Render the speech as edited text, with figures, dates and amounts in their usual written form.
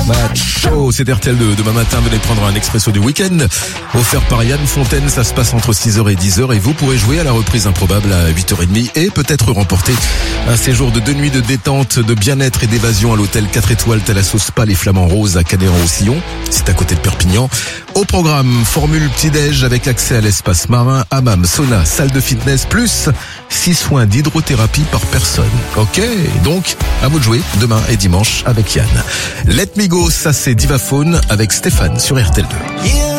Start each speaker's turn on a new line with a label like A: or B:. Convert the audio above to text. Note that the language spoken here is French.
A: Macho, c'est RTL2. Demain matin, venez prendre un expresso du week-end. Offert par Yann Fontaine, ça se passe entre 6h et 10h et vous pourrez jouer à la reprise improbable à 8h30 et peut-être remporter un séjour de 2 nuits de détente, de bien-être et d'évasion à l'hôtel 4 étoiles Thalasso Spa Les Flamands Roses à Canet-en-Roussillon. C'est à côté de Perpignan. Au programme, formule petit-déj avec accès à l'espace marin, hammam, sauna, salle de fitness, plus 6 soins d'hydrothérapie par personne. Ok, donc à vous de jouer demain et dimanche avec Yann. Let Me Go, ça c'est Divaphone avec Stéphane sur RTL2.
B: Yeah.